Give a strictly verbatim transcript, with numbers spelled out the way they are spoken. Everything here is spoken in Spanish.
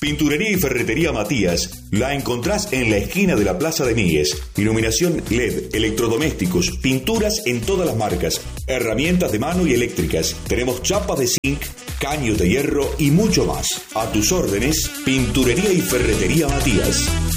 Pinturería y Ferretería Matías la encontrás en la esquina de la Plaza de Níguez. Iluminación L E D, electrodomésticos, pinturas en todas las marcas, herramientas de mano y eléctricas. Tenemos chapas de zinc, caños de hierro y mucho más. A tus órdenes, Pinturería y Ferretería Matías.